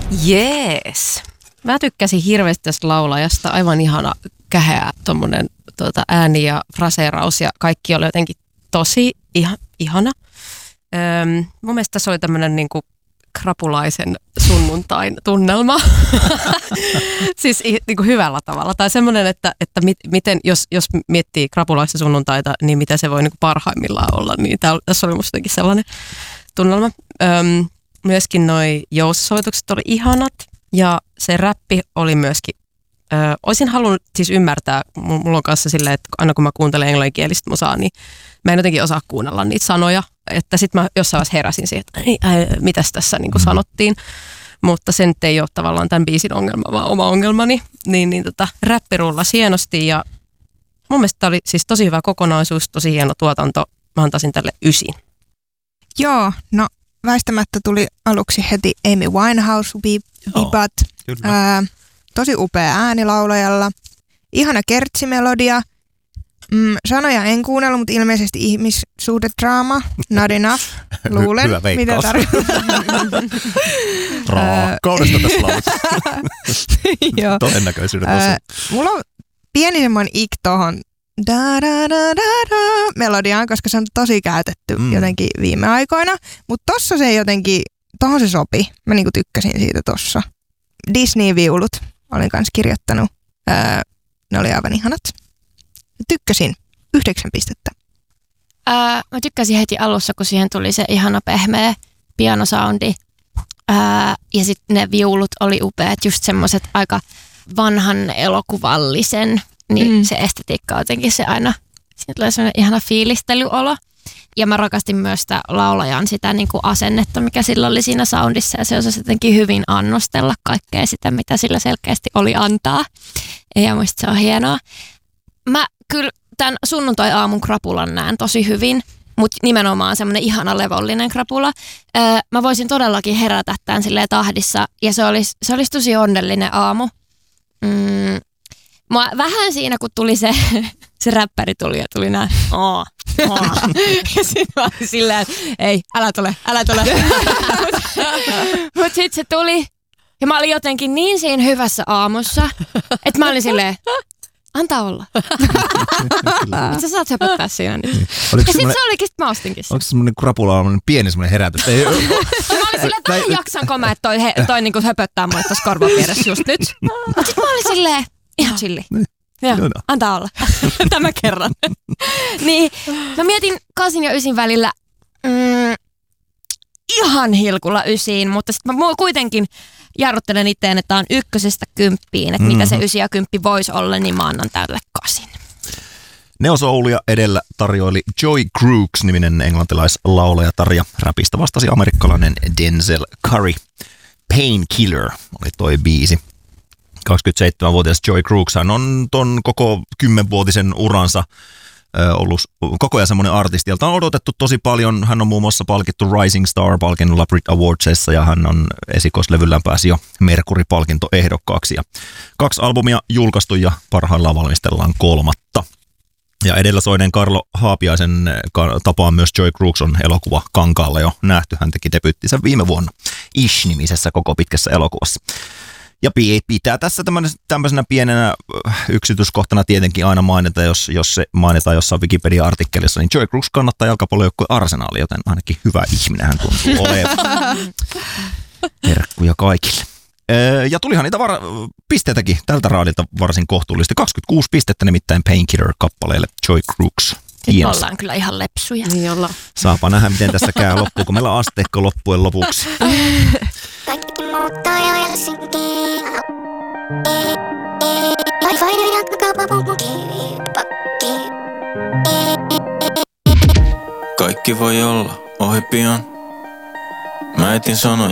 Jees. Mä tykkäsin hirveästi tästä laulajasta. Aivan ihana, käheä tommonen ääni ja fraseeraus ja kaikki oli jotenkin tosi ihana. Mun mielestä tässä oli tämmönen niinku krapulaisen sunnuntain tunnelma. Siis niinku hyvällä tavalla. Tai semmoinen, että miten, jos miettii krapulaista sunnuntaita, niin mitä se voi niinku parhaimmillaan olla. Niin tässä oli musta jotenkin sellainen tunnelma. Myöskin noi joussoitukset oli ihanat ja se räppi oli myöskin, olisin halunnut siis ymmärtää, mulla on kanssa silleen, että aina kun mä kuuntelen englanninkielistä musaa, niin mä en jotenkin osaa kuunnella niitä sanoja, että sit mä jossain vaiheessa heräsin siihen, että mitäs tässä niin kuin sanottiin, mutta se nyt ei ole tavallaan tämän biisin ongelma, vaan oma ongelmani, niin räppi rullasi hienosti ja mun mielestä tämä oli siis tosi hyvä kokonaisuus, tosi hieno tuotanto, mä antaisin tälle 9. Joo, no väistämättä tuli aluksi heti Amy Winehouse-vibat. Tosi upea ääni laulajalla. Ihana kertsimelodia. Sanoja en kuunnellut, mutta ilmeisesti ihmissuhdedraama. Not enough. Luulen. Hyvä veikkaus. Raakkaudesta tässä laulut. Todennäköisyydet osa. Mulla on pieni semmoinen ik tohon melodiaan, koska se on tosi käytetty jotenkin viime aikoina. Mutta tossa se jotenkin, tohon se sopi. Mä niinku tykkäsin siitä tossa. Disney-viulut olin kanssa kirjoittanut. Ne oli aivan ihanat. Tykkäsin 9 pistettä. Mä tykkäsin heti alussa, kun siihen tuli se ihana pehmeä pianosoundi. Ja sitten ne viulut oli upeat, just semmoiset aika vanhan elokuvallisen. Niin se estetiikka jotenkin se aina, siinä tulee semmoinen ihana fiilistelyolo. Ja mä rakastin myös sitä laulajan sitä niin kuin asennetta, mikä sillä oli siinä soundissa. Ja se osasi jotenkin hyvin annostella kaikkea sitä, mitä sillä selkeästi oli antaa. Ja muista se on hienoa. Mä kyllä tämän sunnuntai-aamun krapulan näen tosi hyvin, mutta nimenomaan semmoinen ihana levollinen krapula. Mä voisin todellakin herätä tämän silleen tahdissa ja se olisi tosi onnellinen aamu. Mä vähän siinä, kun tuli se räppäri tuli ja tuli näin. Ja sit mä olin silleen, että ei, älä tule. Mut sit se tuli ja mä olin jotenkin niin siinä hyvässä aamussa, että mä olin silleen, antaa olla. Sä saat höpöttää siinä nyt. Ja sit se olikin, mä ostinkin sen. Onko se semmoinen krapula, pieni semmoinen herätys? Mä olin silleen, että jaksanko mä, että toi niinku höpöttää mulle tossa korvapieressä just nyt. Mut sit mä olin silleen, ihan chilli. Joo, antaa olla. Tämä kerran. Niin, mä mietin 8 ja 9 välillä ihan hilkulla 9, mutta sitten mä kuitenkin jarruttelen itteen, että on 1–10, että mitä se 9 ja 10 voisi olla, niin mä annan tälle 8. Neo Soulia edellä tarjoili Joy Crooks-niminen englantilaislaulajatar ja räpistä vastasi amerikkalainen Denzel Curry. Painkiller oli toi biisi. 27-vuotias Joy Crooks on ton koko 10-vuotisen uransa ollut koko ajan semmoinen artisti, jolta on odotettu tosi paljon. Hän on muun muassa palkittu Rising Star-palkinnolla Brit Awardsissa ja hän on esikoislevyllään pääsi jo Mercury-palkintoehdokkaaksi. Ja 2 albumia julkaistu ja parhaillaan valmistellaan 3. Ja edellä soinen Karlo Haapiaisen tapaan myös Joy Crooks on elokuva Kankaalla jo nähty. Hän teki debyyttinsä viime vuonna Ish-nimisessä koko pitkässä elokuvassa. Ja pitää tässä tämmöisenä pienenä yksityiskohtana tietenkin aina mainita, jos se mainitaan jossain Wikipedia-artikkelissa, niin Joy Crooks kannattaa jalkapallojoukkue Arsenaali, joten ainakin hyvä ihminen hän tuntuu olevan. Terkkuja kaikille. Ja tulihan niitä pisteitäkin tältä raadilta varsin kohtuullisesti. 26 pistettä nimittäin Painkiller-kappaleelle Joy Crooks. Sitten ollaan kyllä ihan lepsuja. Niin ollaan. Saapa nähdä, miten tässä käy loppuun, kun meillä on asteikko loppujen lopuksi. Kaikki muuttaa jo Helsinkiin. Kaikki voi olla ohi pian. Mä etin sanoja.